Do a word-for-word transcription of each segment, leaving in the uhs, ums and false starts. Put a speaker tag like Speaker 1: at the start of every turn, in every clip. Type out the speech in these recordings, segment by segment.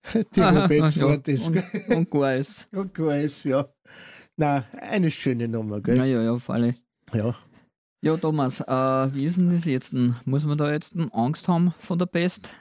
Speaker 1: Tirobetz
Speaker 2: ja,
Speaker 1: war das.
Speaker 2: und, und gar ist.
Speaker 1: Und gar ist, ja. Na, eine schöne Nummer, gell?
Speaker 2: Naja, ja, auf alle.
Speaker 1: Ja.
Speaker 2: Ja, Thomas, äh, wie ist denn das jetzt? Muss man da jetzt Angst haben von der Pest?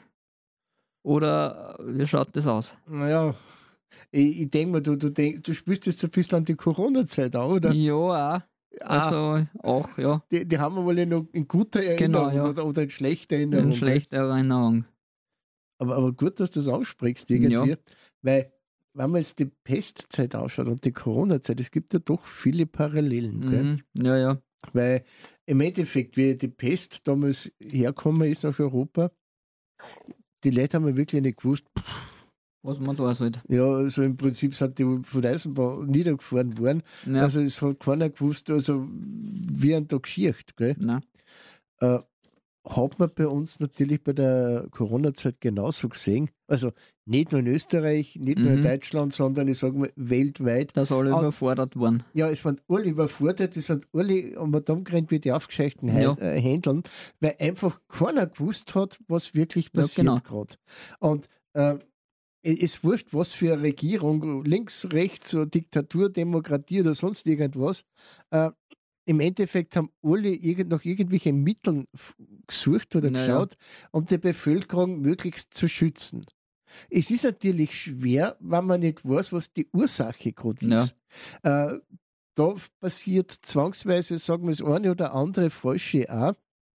Speaker 2: Oder wie schaut das aus?
Speaker 1: Naja, ich, ich denke mal, du, du, denk, du spielst jetzt ein bisschen an die Corona-Zeit an, oder?
Speaker 2: Ja, auch.
Speaker 1: Ah,
Speaker 2: Also auch, ja.
Speaker 1: die, die haben wir wohl noch in guter Erinnerung
Speaker 2: Genau, ja.
Speaker 1: oder, oder in schlechter
Speaker 2: In
Speaker 1: Erinnerung. gell?
Speaker 2: schlechter Erinnerung.
Speaker 1: Aber, aber gut, dass du das aussprichst
Speaker 2: Ja.
Speaker 1: irgendwie, weil wenn man jetzt die Pestzeit ausschaut und die Corona-Zeit, es gibt ja doch viele Parallelen, gell?
Speaker 2: Mhm. Ja, ja.
Speaker 1: Weil im Endeffekt, wie die Pest damals hergekommen ist nach Europa, die Leute haben ja wirklich nicht gewusst,
Speaker 2: Was man da sollte.
Speaker 1: ja, also im Prinzip sind die von der Eisenbahn niedergefahren worden.
Speaker 2: Ja.
Speaker 1: Also es hat keiner gewusst, also wie ein Tag Geschichte, gell?
Speaker 2: Nein.
Speaker 1: Äh, hat man bei uns natürlich bei der Corona-Zeit genauso gesehen. Also nicht nur in Österreich, nicht nur in
Speaker 2: Mhm.
Speaker 1: Deutschland, sondern ich sage mal weltweit.
Speaker 2: Dass alle
Speaker 1: Ah,
Speaker 2: überfordert waren.
Speaker 1: Ja, es waren alle überfordert, es sind alle um und gerannt wie die aufgescheuchten
Speaker 2: Ja.
Speaker 1: Hei- äh, Händeln, weil einfach keiner gewusst hat, was wirklich
Speaker 2: Ja,
Speaker 1: passiert
Speaker 2: genau.
Speaker 1: gerade. Und äh, es ist wurscht, was für eine Regierung, links, rechts, so Diktatur, Demokratie oder sonst irgendwas. Äh, Im Endeffekt haben alle irgend, nach irgendwelchen Mitteln f- gesucht oder
Speaker 2: Naja.
Speaker 1: geschaut, um die Bevölkerung möglichst zu schützen. Es ist natürlich schwer, wenn man nicht weiß, was die Ursache gerade
Speaker 2: Ja.
Speaker 1: ist. Äh, da passiert zwangsweise, sagen wir das eine oder andere Falsche auch.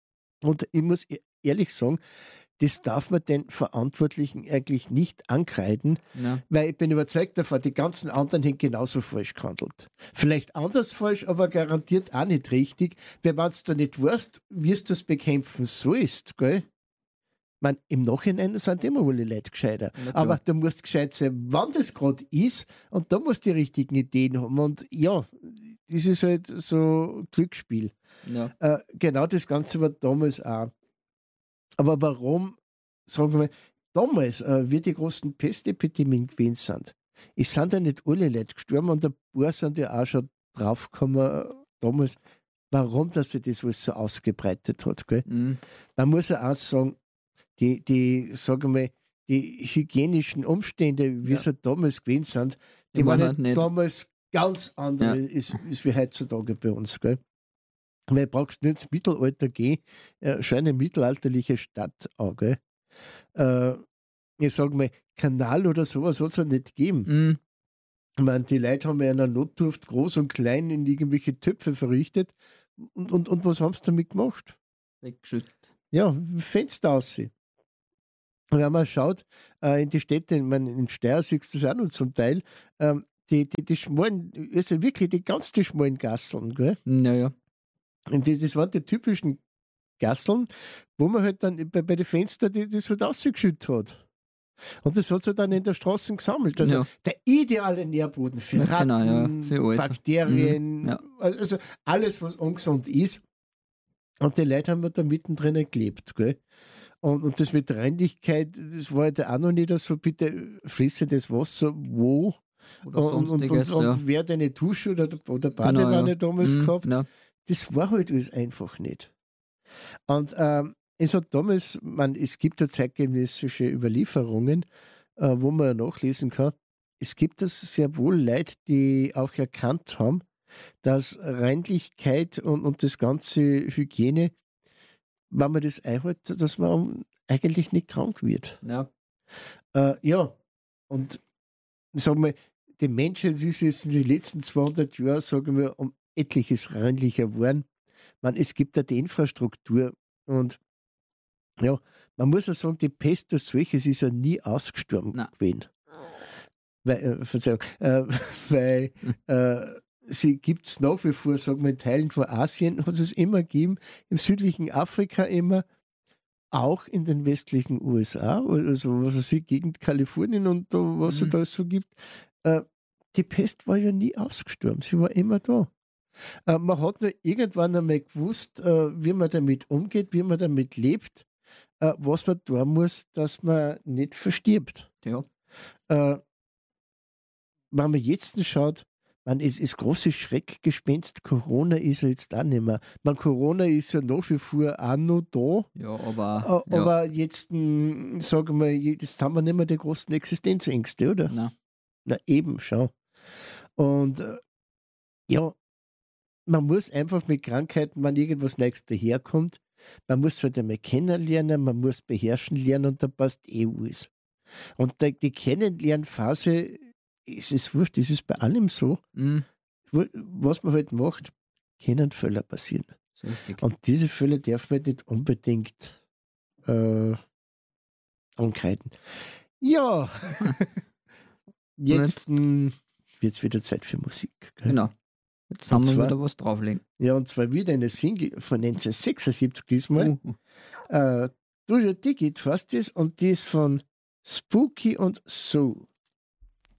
Speaker 1: Und ich muss e- ehrlich sagen, das darf man den Verantwortlichen eigentlich nicht ankreiden,
Speaker 2: Ja.
Speaker 1: weil ich bin überzeugt davon, die ganzen anderen haben genauso falsch gehandelt. Vielleicht anders falsch, aber garantiert auch nicht richtig, weil wenn du nicht weißt, wie du das bekämpfen sollst, gell? Man, im Nachhinein sind immer wohl die Leute gescheiter.
Speaker 2: Na klar.
Speaker 1: Aber du musst gescheit sein, wann das gerade ist, und da musst du die richtigen Ideen haben. Und ja, das ist halt so Glücksspiel.
Speaker 2: Ja.
Speaker 1: Äh, genau das Ganze war damals auch. Aber warum, sagen wir mal, damals, äh, wie die großen Pestepidemien gewesen sind, es sind ja nicht alle Leute gestorben und ein paar sind ja auch schon draufgekommen, äh, damals, warum dass sich das alles so ausgebreitet hat. Gell?
Speaker 2: Mhm.
Speaker 1: Man muss ja auch sagen, die, die, sagen wir mal, die hygienischen Umstände, wie
Speaker 2: Ja.
Speaker 1: sie damals gewesen sind, die,
Speaker 2: Die
Speaker 1: waren
Speaker 2: waren
Speaker 1: ja
Speaker 2: halt nicht.
Speaker 1: damals ganz andere,
Speaker 2: Ja.
Speaker 1: ist, ist wie heutzutage bei uns. Gell? Weil du brauchst nicht ins Mittelalter gehen, äh, schau eine mittelalterliche Stadt an. Gell? Äh, ich sage mal, Kanal oder sowas hat es ja nicht gegeben.
Speaker 2: Mhm.
Speaker 1: Ich meine, die Leute haben ja in einer Notdurft groß und klein in irgendwelche Töpfe verrichtet. Und, und, und was haben sie damit gemacht?
Speaker 2: Weggeschüttet.
Speaker 1: Ja, Fenster aussehen. Wenn man schaut, äh, in die Städte, ich meine, in Steyr siehst du das auch noch zum Teil, ähm, die, die, die schmalen, also wirklich die ganz die schmalen Gasseln, gell?
Speaker 2: Naja.
Speaker 1: Und das, das waren die typischen Gasseln, wo man halt dann bei, bei den Fenstern die, das halt ausgeschüttet hat. Und das hat sich dann in der Straße gesammelt. Also
Speaker 2: Ja.
Speaker 1: der ideale Nährboden für
Speaker 2: Ja,
Speaker 1: Ratten,
Speaker 2: genau, ja, für alles.
Speaker 1: Bakterien,
Speaker 2: Mhm, ja.
Speaker 1: also alles, was ungesund ist. Und die Leute haben da mittendrin gelebt. Gell? Und, und das mit Reinlichkeit, das war halt auch noch nicht so, bitte fließendes Wasser, wo
Speaker 2: Oder
Speaker 1: und, und,
Speaker 2: sonstiges,
Speaker 1: und,
Speaker 2: ja.
Speaker 1: und wer deine Dusche oder, oder
Speaker 2: Genau,
Speaker 1: Badewanne
Speaker 2: ja.
Speaker 1: damals
Speaker 2: Mhm,
Speaker 1: gehabt,
Speaker 2: ja.
Speaker 1: das war halt alles einfach nicht. Und ähm, es hat damals, man, es gibt ja zeitgenössische Überlieferungen, äh, wo man ja nachlesen kann. Es gibt es sehr wohl Leute, die auch erkannt haben, dass Reinlichkeit und, und das ganze Hygiene, wenn man das einhält, dass man eigentlich nicht krank wird.
Speaker 2: Ja.
Speaker 1: Äh, ja, und sagen wir, die Menschen, es ist jetzt in den letzten zweihundert Jahren, sagen wir, um etliches reinlicher geworden. Man, es gibt ja die Infrastruktur und ja, man muss ja sagen, die Pest als solches ist ja nie ausgestorben
Speaker 2: Nein.
Speaker 1: gewesen. Weil, äh, Verzeihung, äh, weil äh, sie gibt es nach wie vor, sagen wir, in Teilen von Asien hat es immer gegeben, im südlichen Afrika immer, auch in den westlichen U S A, also was weiß ich, Gegend Kalifornien und da, was es
Speaker 2: Mhm.
Speaker 1: da so gibt. Äh, die Pest war ja nie ausgestorben, sie war immer da. Äh, man hat nur irgendwann einmal gewusst, äh, wie man damit umgeht, wie man damit lebt, äh, was man tun muss, dass man nicht verstirbt.
Speaker 2: Ja.
Speaker 1: Äh, wenn man jetzt schaut, Man, es ist großes Schreckgespenst. Corona ist ja jetzt auch nicht mehr. Man, Corona ist ja nach wie vor auch noch da.
Speaker 2: Ja, aber.
Speaker 1: A-
Speaker 2: Ja,
Speaker 1: Aber jetzt, mh, sagen wir, jetzt haben wir nicht mehr die großen Existenzängste, oder?
Speaker 2: na,
Speaker 1: Na eben, schau. Und äh, ja, man muss einfach mit Krankheiten, wenn irgendwas Neues daherkommt, man muss halt einmal kennenlernen, man muss beherrschen lernen und da passt eh alles. Und da, die Kennenlernphase, ist es wurscht, ist es bei allem so.
Speaker 2: hm,
Speaker 1: Wo- Was man halt macht, können Fehler passieren.
Speaker 2: ist richtig.
Speaker 1: Und diese Fälle darf man nicht unbedingt äh, ankreiden. Ja, jetzt wird es wieder Zeit für Musik. Gell?
Speaker 2: Genau. Jetzt
Speaker 1: Und
Speaker 2: haben wir
Speaker 1: zwar-
Speaker 2: wieder was drauflegen.
Speaker 1: Ja, und zwar wieder eine Single von neunzehnhundertsechsundsiebzig diesmal.
Speaker 2: Uh,
Speaker 1: Äh, Do Your Dig It fast ist und die ist von Spooky und So.